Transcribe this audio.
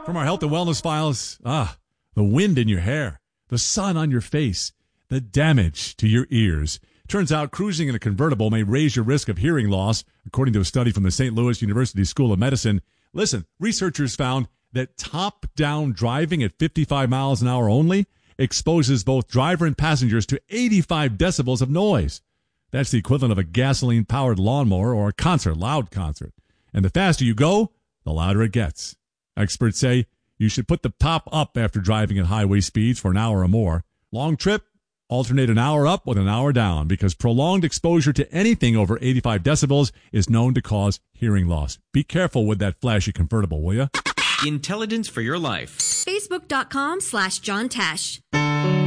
From our health and wellness files, the wind in your hair, the sun on your face, the damage to your ears. Turns out cruising in a convertible may raise your risk of hearing loss, according to a study from the St. Louis University School of Medicine. Listen, researchers found that top-down driving at 55 miles an hour only exposes both driver and passengers to 85 decibels of noise. That's the equivalent of a gasoline-powered lawnmower or a loud concert. And the faster you go, the louder it gets. Experts say you should put the top up after driving at highway speeds for an hour or more. Long trip, alternate an hour up with an hour down, because prolonged exposure to anything over 85 decibels is known to cause hearing loss. Be careful with that flashy convertible, will you? Intelligence for your life. Facebook.com/John Tesh.